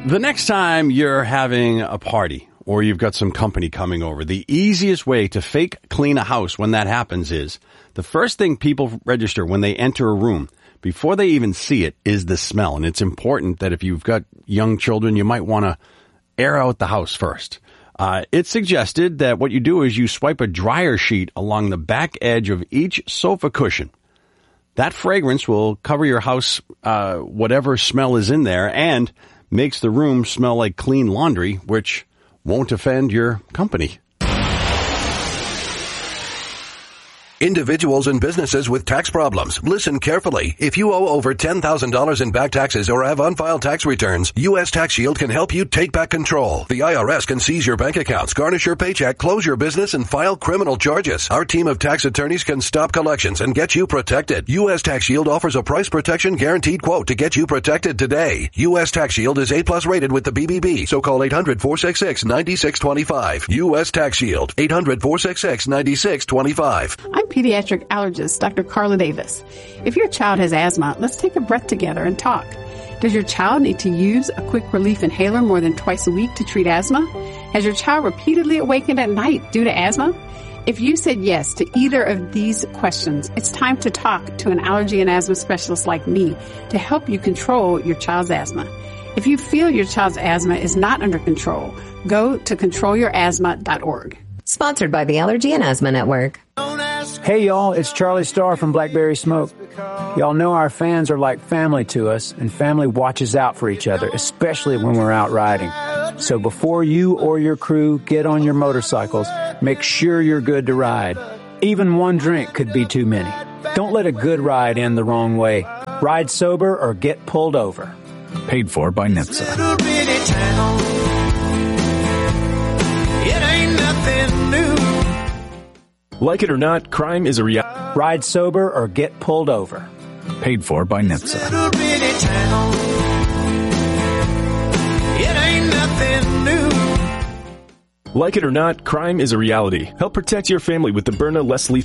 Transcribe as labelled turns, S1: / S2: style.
S1: The next time you're having a party or you've got some company coming over, the easiest way to fake clean a house when that happens is the first thing people register when they enter a room before they even see it is the smell. And it's important that if you've got young children, you might want to air out the house first. It's suggested that what you do is you swipe a dryer sheet along the back edge of each sofa cushion. That fragrance will cover your house, whatever smell is in there, and makes the room smell like clean laundry, which won't offend your company.
S2: Individuals and businesses with tax problems, listen carefully. If you owe over $10,000 in back taxes or have unfiled tax returns, U.S. Tax Shield can help you take back control. The IRS can seize your bank accounts, garnish your paycheck, close your business, and file criminal charges. Our team of tax attorneys can stop collections and get you protected. U.S. Tax Shield offers a price protection guaranteed quote to get you protected today. U.S. Tax Shield is A+ rated with the BBB, so call 800-466-9625. U.S. Tax Shield, 800-466-9625.
S3: I'm pediatric allergist Dr. Carla Davis. If your child has asthma, let's take a breath together and talk. Does your child need to use a quick relief inhaler more than twice a week to treat asthma? Has your child repeatedly awakened at night due to asthma? If you said yes to either of these questions, it's time to talk to an allergy and asthma specialist like me to help you control your child's asthma. If you feel your child's asthma is not under control, go to controlyourasthma.org.
S4: Sponsored by the Allergy and Asthma Network.
S5: Hey y'all, it's Charlie Starr from Blackberry Smoke. Y'all know our fans are like family to us, and family watches out for each other, especially when we're out riding. So before you or your crew get on your motorcycles, make sure you're good to ride. Even one drink could be too many. Don't let a good ride end the wrong way. Ride sober or get pulled over.
S6: Paid for by NHTSA.
S7: It ain't nothing new.
S6: Like it or not, crime is a reality.
S5: Ride sober or get pulled over.
S6: Paid for by NHTSA.
S7: It ain't nothing new.
S6: Like it or not, crime is a reality. Help protect your family with the Byrna Less Lethal